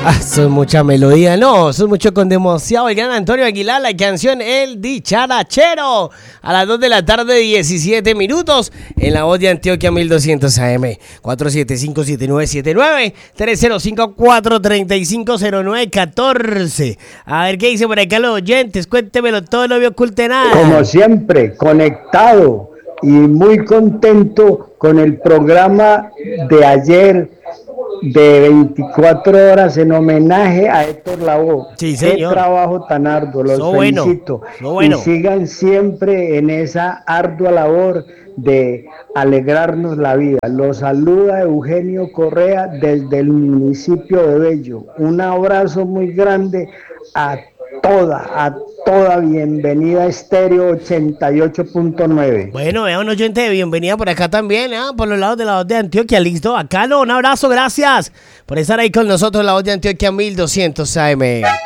Eso es mucha melodía, no, eso es mucho con demasiado. El gran Antonio Aguilar, la canción El Dicharachero. A las 2 de la tarde, 17 minutos, en la voz de Antioquia 1200 AM. 475-7979, 305-435-0914. A ver qué dice por acá los oyentes, cuéntemelo todo, no me oculte nada. Como siempre, conectado y muy contento con el programa de ayer de 24 horas en homenaje a Héctor Lavoe. Sí, señor. Qué trabajo tan arduo, los felicito. Bueno. Y sigan siempre en esa ardua labor de alegrarnos la vida. Los saluda Eugenio Correa desde el municipio de Bello. Un abrazo muy grande a toda bienvenida a Estéreo 88.9. Bueno, vea un oyente de bienvenida por acá también, por los lados de la voz de Antioquia. Listo, acá un abrazo, gracias por estar ahí con nosotros, la voz de Antioquia 1200 AM.